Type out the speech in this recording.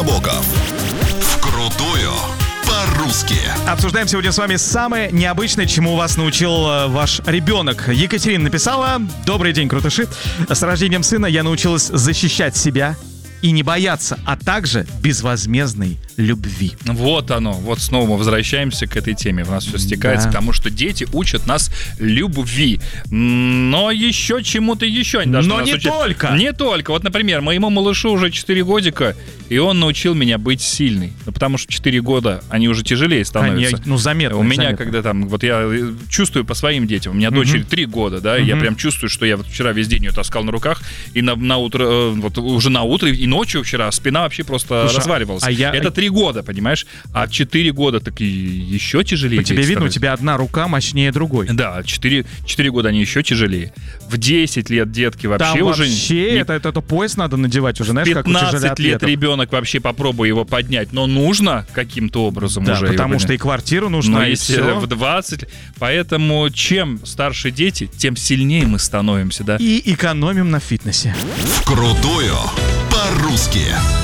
Набоков. Вкрутую по-русски. Обсуждаем сегодня с вами самое необычное, чему вас научил ваш ребенок. Екатерина написала: «Добрый день, крутыши. С рождением сына я научилась защищать себя и не бояться, а также безвозмездной любви». Вот оно, вот снова мы возвращаемся к этой теме. У нас все стекается к тому, что дети учат нас любви. Но еще чему-то еще они должны Но нас не учить. только. Не только. Вот, например, моему малышу уже 4 годика, и он научил меня быть сильной. Ну, потому что 4 года они уже тяжелее становятся. Заметно. У меня, когда там, вот я чувствую по своим детям, у меня дочери 3 года, да, и я прям чувствую, что я вот вчера весь день ее таскал на руках, и на утро, вот уже на утро, и ночью вчера спина вообще просто разваливалась. Это 3 года, понимаешь? А 4 года так и еще тяжелее. По тебе видно, у тебя одна рука мощнее другой. Да, 4 года они еще тяжелее. В 10 лет детки вообще там уже... это пояс надо надевать уже, знаешь, как у 15 лет атлетов. ребенок вообще попробуй его поднять, но нужно каким-то образом да, уже. потому что и квартиру нужно, но и если все. в 20... Поэтому чем старше дети, тем сильнее мы становимся, да? И экономим на фитнесе. Вкрутую по-русски.